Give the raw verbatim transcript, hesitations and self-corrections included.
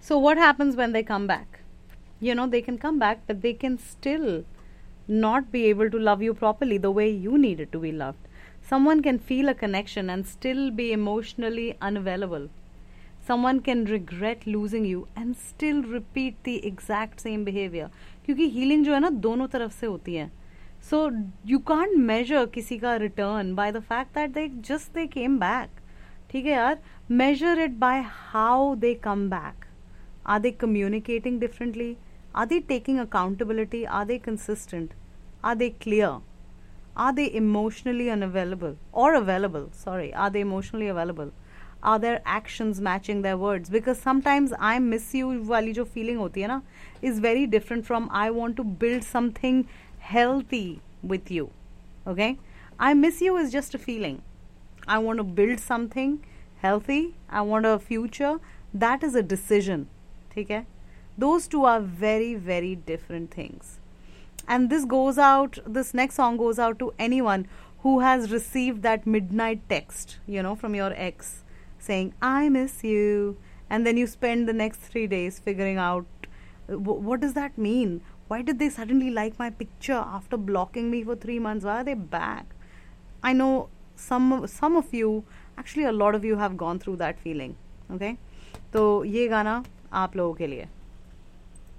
So what happens when they come back? You know, they can come back, but they can still not be able to love you properly the way you needed to be loved. Someone can feel a connection and still be emotionally unavailable. Someone can regret losing you and still repeat the exact same behavior. क्योंकि healing जो है ना दोनों तरफ से होती है. So you can't measure किसी का return by the fact that they just they came back. ठीक है यार, measure it by how they come back. Are they communicating differently? Are they taking accountability? Are they consistent? Are they clear? Are they emotionally unavailable or available? Sorry, are they emotionally available? Are their actions matching their words? Because sometimes I miss you वाली जो feeling होती है ना is very different from I want to build something healthy with you. Okay? I miss you is just a feeling. I want to build something healthy. I want a future. That is a decision. ठीक है? Those two are very, very different things. And this goes out, this next song goes out to anyone who has received that midnight text, you know, from your ex saying, I miss you. And then you spend the next three days figuring out, w- what does that mean? Why did they suddenly like my picture after blocking me for three months? Why are they back? I know some, some of you, actually a lot of you have gone through that feeling. Okay? तो ये गाना आप लोगों के लिए.